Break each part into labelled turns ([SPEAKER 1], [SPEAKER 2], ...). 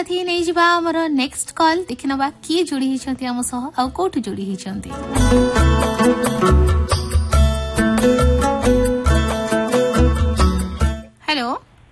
[SPEAKER 1] साथी नहीं जिबा हमर नेक्स्ट कॉल देखिनबा किए जोड़ी हिचंती हम सह आ कोठी जोड़ी हिचंती। हेलो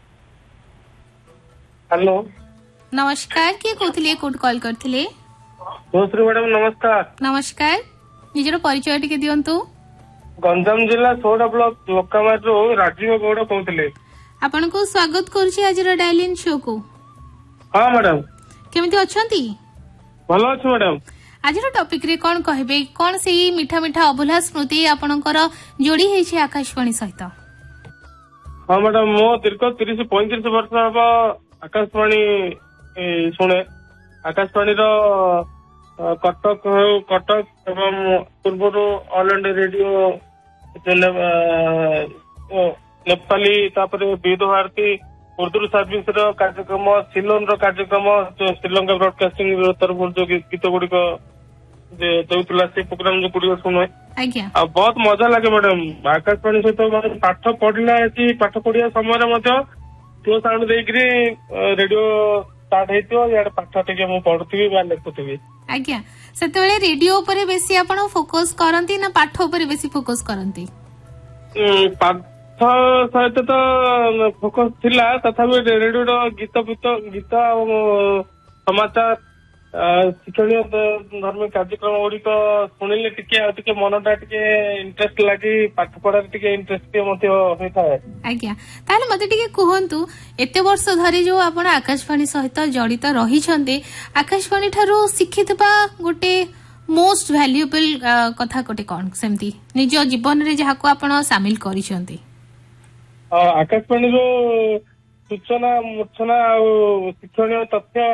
[SPEAKER 2] हेलो
[SPEAKER 1] नमस्कार किए कहथिले कोड कॉल करथिले?
[SPEAKER 2] दोस्री मैडम नमस्कार।
[SPEAKER 1] नमस्कार निजर परिचय टिके दियंतु।
[SPEAKER 2] गंजाम जिला सोडा ब्लॉक लोकामार राजीव गौड़ कहथिले।
[SPEAKER 1] आपन को स्वागत करछि आजिर डायलिन शो को।
[SPEAKER 2] हां मैडम
[SPEAKER 1] केमिति अछंती?
[SPEAKER 2] भलो अछि मैडम।
[SPEAKER 1] आजिर टॉपिक रे कोन कहबे कोन सेही मीठा मीठा अभुला स्मृति आपनकर जोड़ी हेछि आकाशवाणी सहित?
[SPEAKER 2] हां मैडम मो दीर्घ 30-35 वर्ष हबा आकाशवाणी सुने। आकाशवाणी रो कटक एवं पूर्व ऑल इंडिया रेडियो नेपाली तापर विविध भारती उर्दू सर्विस रो कार्यक्रम सिलोन रो कार्यक्रम श्रीलंका ब्रॉडकास्टिंग तरफ जो गीत गुड़िक देउतला से प्रोग्राम जो गुड़िक सुने आ बहुत मजा लगे मैडम। आकाशवाणी सहित पाठ पढ़ला पाठ पढ़िया समय तो साउंड देकरी रेडियो स्टार्ट हेतियो यार पाठ टिके मु पढुथिबी बा लेखुथिबी।
[SPEAKER 1] आज्ञा सेतेबेले रेडियो ऊपर बेसी आपण फोकस करंती ना पाठ ऊपर बेसी फोकस करंती?
[SPEAKER 2] पाठ सहित तो फोकस थिला तथापि रेडियो गीत समाचार शिक्षणीय धर्म कार्यक्रम गुड़िक शुणिले टिके मनटा टिके इंटरेस्ट लगी पाठ पढ़ा टिके इंटरेस्ट होता है।
[SPEAKER 1] आज्ञा ताले मते टिके कहंतु एते वर्ष धरि जो आपण आकाशवाणी सहित जड़ित रहिछन्ते आकाशवाणी ठारो शिखितबा गोटे मोस्ट वैल्यूएबल कथा कोटे कोन सेमती निज जीवन रे जहा को आपण शामिल करिसन्ते?
[SPEAKER 2] आकाशवाणी रो सूचना मूर्छना शिक्षणीय तथ्य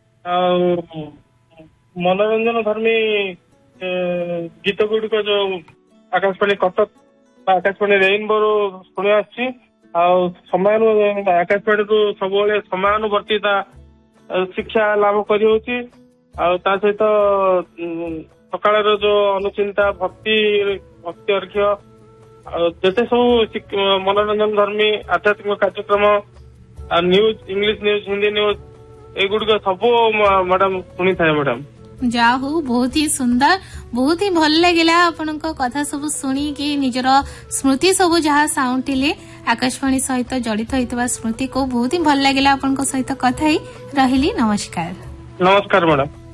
[SPEAKER 2] मनोरंजन धर्मी गीत गुड़िक जो आकाशवाणी कटक आकाशवाणी रेनबो शुणी आसी समय आकाशवाणी को सब समानुवर्तिता शिक्षा लाभ कर सहित सकाळ जो अनुचिंता भक्ति अर्घ्य जते सब मनोरंजन धर्मी आध्यात्मिक कार्यक्रम news English news Hindi news एगुड़िक सब मैडम शुणी थाए मैडम।
[SPEAKER 1] जा हो बहुत ही सुंदर बहुत ही भल लगे आपण कथा सब शुणी कि निजर स्मृति सब जहाँ साउंटिले आकाशवाणी सहित जड़ित होता स्मृति को बहुत ही भल लगे आपण सहित कथा रही। नमस्कार।
[SPEAKER 2] नमस्कार मैडम।